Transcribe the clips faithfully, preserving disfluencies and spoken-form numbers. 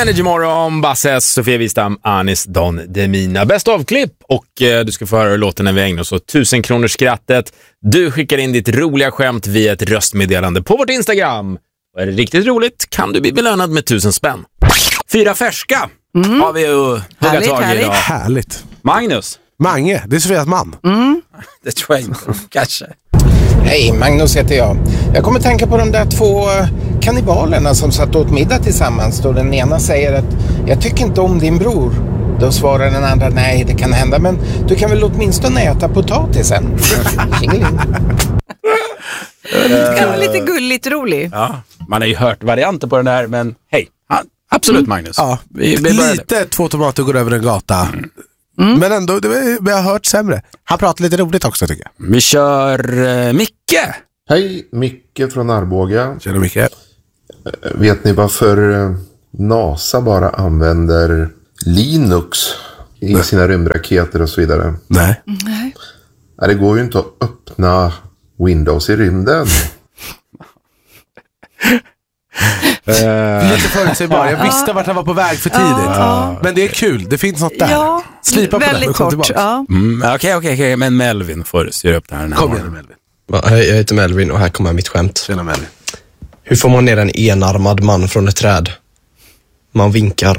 Energy Morgon, Basses, Sofia Wistam, Anis Don Demina. Bäst av-klipp och eh, du ska få höra låten när vi ägnar oss åt tusen kronors skrattet. Du skickar in ditt roliga skämt via ett röstmeddelande på vårt Instagram. Och är det riktigt roligt kan du bli belönad med tusen spänn. Fyra färska mm. har vi ju hugga tag i idag. Härligt. Magnus. Mange, det är Sofias man. Mm. Det tror jag inte, kanske. Hej, Magnus heter jag. Jag kommer tänka på de där två kannibalerna som satt åt middag tillsammans. Då den ena säger att jag tycker inte om din bror. Då svarar den andra, nej det kan hända, men du kan väl åtminstone äta potatisen. Tjingeling. Det kan vara lite gulligt rolig. Ja, man har ju hört varianter på den här, men hej, absolut mm. Magnus. Ja, vi, vi lite två tomater går över en gata. Mm. Mm. Men ändå, det, vi har hört sämre. Han pratar lite roligt också tycker jag. Vi kör uh, Micke. Hej, Micke från Arboga. Tjena Micke. Vet ni varför NASA bara använder Linux i Nej. sina rymdraketer och så vidare? Nej. Nej. Nej, det går ju inte att öppna Windows i rymden. Uh, Lite förutsägbar. Jag visste vart han var på väg för tidigt. Ja. Men det är kul, det finns något där. Ja, slipa på väldigt det och kort. Ja. Mm, okej, okej, okej. Men Melvin får styra upp det här. Kom igen Melvin. Ja, hej, jag heter Melvin och här kommer mitt skämt. Tjena Melvin. Hur får man ner en enarmad man från ett träd? Man vinkar.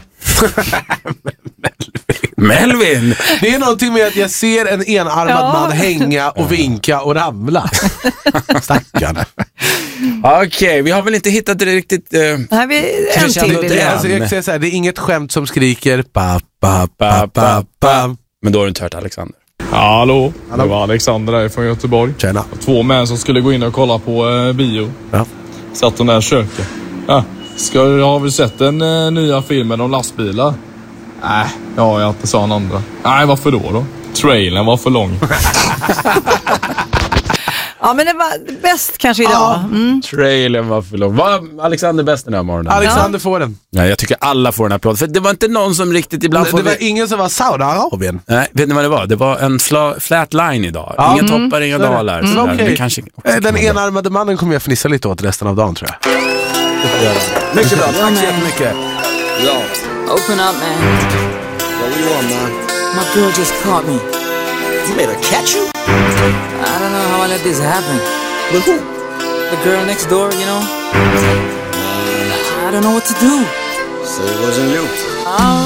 Melvin! Det är någonting med att jag ser en enarmad ja. man hänga och vinka och ramla. Stackarn. Okej, okay, vi har väl inte hittat det riktigt... Uh, Nej, vi en till det, det, alltså, jag säger så här, det är inget skämt som skriker pa, pa, pa, pa, pa. Men då har du inte hört Alexander. Hallå, Hallå. Det var Alexander där från Göteborg. Tjena. Två män som skulle gå in och kolla på eh, bio. Ja. Satt de där i köket. Ja. Ska du ha väl sett den eh, nya filmen om lastbilar? Nej, ja, jag inte sa en andra. Nej, varför då då? Trailern var för lång. Ja, men det var bäst kanske idag. Mm. Trailern var för lång. Var Alexander bäst den här morgonen? Alexander ja. får den. Ja, jag tycker alla får en applåd. För det var inte någon som riktigt ibland... Det, får det var vi... ingen som var Saudiarabien. Nej, vet ni vad det var? Det var en fla, flat line idag. Ja. Inga mm. toppar, inga så dalar. Mm. Så Okay. det kanske... Den enarmade mannen kommer jag fnissa lite åt resten av dagen, tror jag. Mycket bra, tack så jättemycket. Yo, open up, man. What do you want, man? My girl just caught me. You made her catch you? I don't know how I let this happen. With who? The girl next door, you know? I don't know what to do. So it wasn't you. Oh.